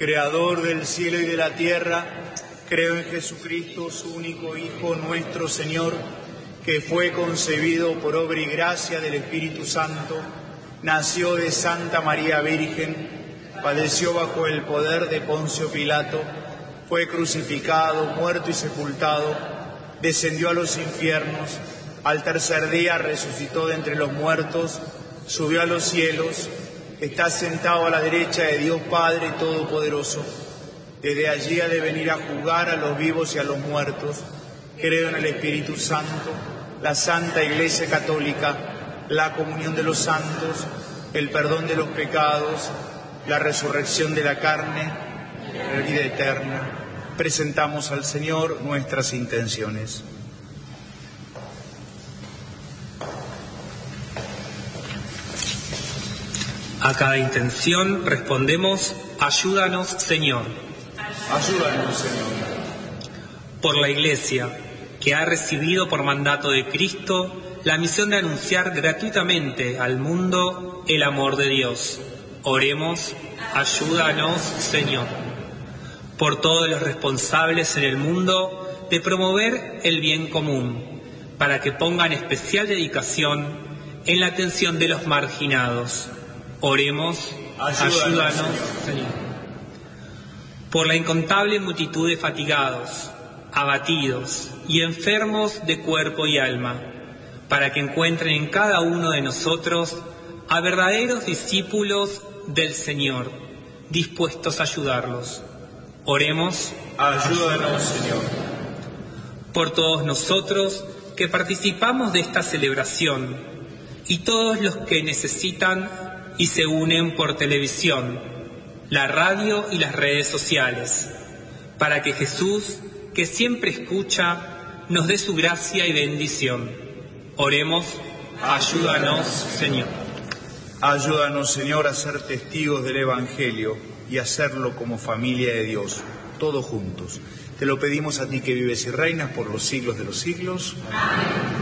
Creador del cielo y de la tierra, creo en Jesucristo, su único Hijo, nuestro Señor, que fue concebido por obra y gracia del Espíritu Santo, nació de Santa María Virgen, padeció bajo el poder de Poncio Pilato, fue crucificado, muerto y sepultado, descendió a los infiernos, al tercer día resucitó de entre los muertos, subió a los cielos, está sentado a la derecha de Dios Padre Todopoderoso. Desde allí ha de venir a juzgar a los vivos y a los muertos. Creo en el Espíritu Santo, la Santa Iglesia Católica, la comunión de los santos, el perdón de los pecados, la resurrección de la carne, la vida eterna. Presentamos al Señor nuestras intenciones. A cada intención respondemos: ayúdanos, Señor. Ayúdanos, Señor. Por la Iglesia, que ha recibido por mandato de Cristo la misión de anunciar gratuitamente al mundo el amor de Dios. Oremos: ayúdanos, Señor. Por todos los responsables en el mundo de promover el bien común, para que pongan especial dedicación en la atención de los marginados. Oremos: ayúdanos, Señor. Por la incontable multitud de fatigados, abatidos y enfermos de cuerpo y alma, para que encuentren en cada uno de nosotros a verdaderos discípulos del Señor, dispuestos a ayudarlos. Oremos: ayúdanos, Señor. Por todos nosotros que participamos de esta celebración y todos los que necesitan y se unen por televisión, la radio y las redes sociales, para que Jesús, que siempre escucha, nos dé su gracia y bendición. Oremos: ayúdanos, Señor. Ayúdanos, Señor, a ser testigos del Evangelio y a hacerlo como familia de Dios, todos juntos. Te lo pedimos a ti, que vives y reinas por los siglos de los siglos. Amén.